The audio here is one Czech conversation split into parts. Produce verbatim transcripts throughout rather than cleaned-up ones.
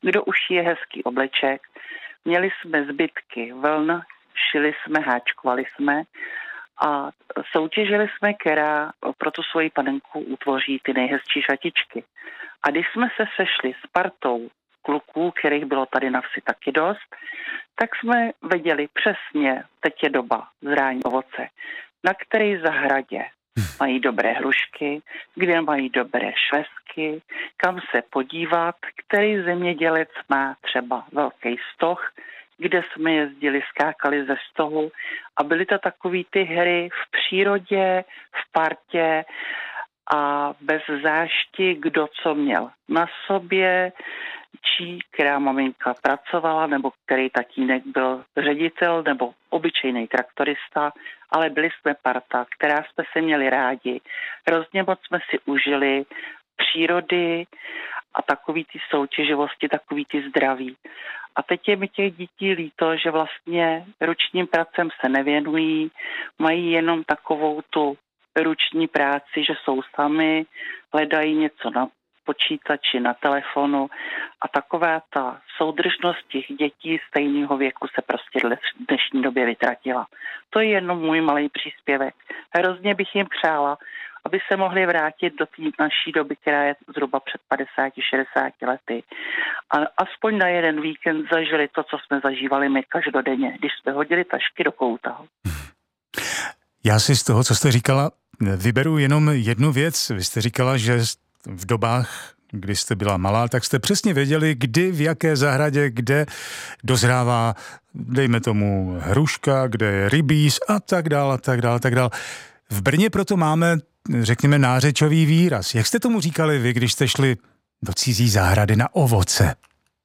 kdo ušije hezký obleček. Měli jsme zbytky vln, šili jsme, háčkovali jsme a soutěžili jsme, která pro tu svoji panenku utvoří ty nejhezčí šatičky. A když jsme se sešli s partou kluků, kterých bylo tady na vsi taky dost, tak jsme věděli přesně, teď je doba zrání ovoce, na které zahradě mají dobré hrušky, kde mají dobré švestky, kam se podívat, který zemědělec má třeba velký stoh, kde jsme jezdili, skákali ze stohu a byly to takový ty hry v přírodě, v partě a bez zášti, kdo co měl na sobě, čí, která maminka pracovala, nebo který tatínek byl ředitel, nebo obyčejný traktorista, ale byli jsme parta, která jsme se měli rádi. Hrozně moc jsme si užili přírody a takový ty soutěživosti, takový ty zdraví. A teď je mi těch dětí líto, že vlastně ručním pracem se nevěnují, mají jenom takovou tu ruční práci, že jsou sami, hledají něco na počítači, na telefonu a taková ta soudržnost těch dětí stejného věku se prostě v dnešní době vytratila. To je jenom můj malý příspěvek. Hrozně bych jim přála, aby se mohli vrátit do té naší doby, která je zhruba před padesáti šedesáti lety. A aspoň na jeden víkend zažili to, co jsme zažívali my každodenně, když jsme hodili tašky do kouta. Já si z toho, co jste říkala, vyberu jenom jednu věc. Vy jste říkala, že v dobách, kdy jste byla malá, tak jste přesně věděli, kdy, v jaké zahradě, kde dozrává, dejme tomu, hruška, kde je rybíz a tak dál, a tak dál, a tak dál. V Brně proto máme, řekněme, nářečový výraz. Jak jste tomu říkali vy, když jste šli do cizí zahrady na ovoce?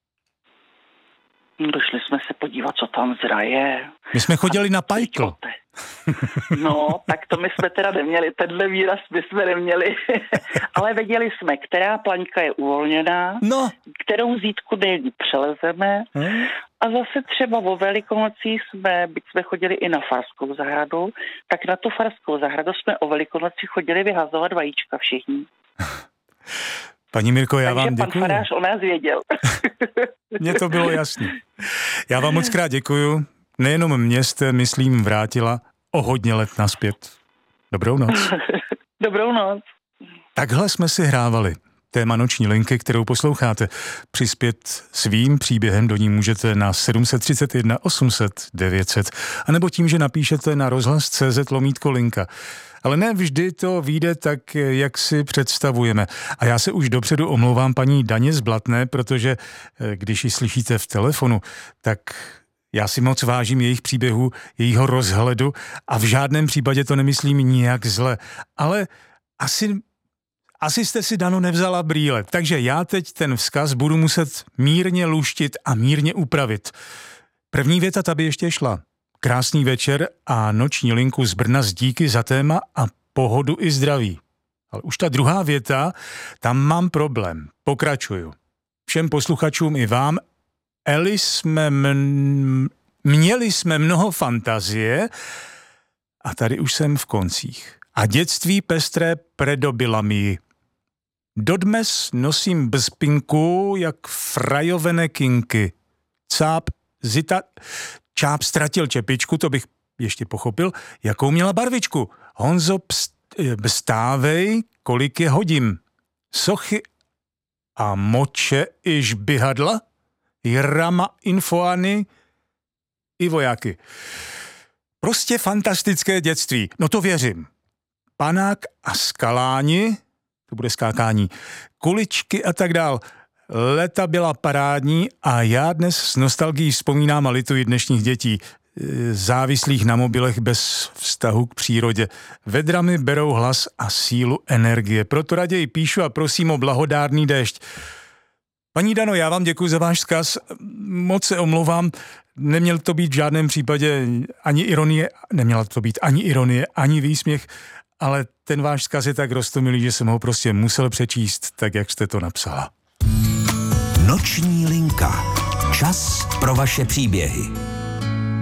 Došli jsme se podívat, co tam zraje. My jsme chodili na pajtl. No, tak to my jsme teda neměli, tenhle výraz my jsme neměli, ale věděli jsme, která plaňka je uvolněná, no. Kterou zítku nejlíp přelezeme hmm. a zase třeba o Velikonocích jsme, byť jsme chodili i na farskou zahradu, tak na tu farskou zahradu jsme o Velikonocích chodili vyhazovat vajíčka všichni. Paní Mirko, já Takže vám děkuju. pan farář o nás věděl. Mně to bylo jasné. Já vám moc krát děkuju. Nejenom mě jste, myslím, vrátila o hodně let nazpět. Dobrou noc. Dobrou noc. Takhle jsme si hrávali. Téma Noční linky, kterou posloucháte. Přispět svým příběhem do ní můžete na sedm set třicet jedna osm set devět set, anebo tím, že napíšete na rozhlas tečka cé zet lomítko linka. Ale ne vždy to vyjde tak, jak si představujeme. A já se už dopředu omlouvám paní Daně z Blatné, protože když ji slyšíte v telefonu, tak já si moc vážím jejich příběhu, jejího rozhledu a v žádném případě to nemyslím nijak zle. Ale asi, asi jste si, Dano, nevzala brýle. Takže já teď ten vzkaz budu muset mírně luštit a mírně upravit. První věta ta by ještě šla. Krásný večer a Noční linku z Brna s díky za téma a pohodu i zdraví. Ale už ta druhá věta, tam mám problém. Pokračuju. Všem posluchačům i vám, Eli jsme m- měli jsme mnoho fantazie a tady už jsem v koncích. A dětství pestré predobila mi. Dodmes nosím bezpinku jak frajovené kinky. Cáp zita... Čáp ztratil čepičku, to bych ještě pochopil, jakou měla barvičku. Honzo, pst, bstávej, kolik je hodin. Sochy a moče iž bihadla, i rama infoany, i vojáky. Prostě fantastické dětství, no to věřím. Panák a skaláni, to bude skákání, kuličky a tak dál. Léta byla parádní a já dnes s nostalgií vzpomínám a lituji dnešních dětí, závislých na mobilech bez vztahu k přírodě. Vedrami berou hlas a sílu energie, proto raději píšu a prosím o blahodárný déšť. Paní Dano, já vám děkuji za váš vzkaz, moc se omlouvám, neměl to být v žádném případě ani ironie, neměla to být ani ironie, ani výsměch, ale ten váš vzkaz je tak roztomilý, že jsem ho prostě musel přečíst, tak jak jste to napsala. Noční linka. Čas pro vaše příběhy.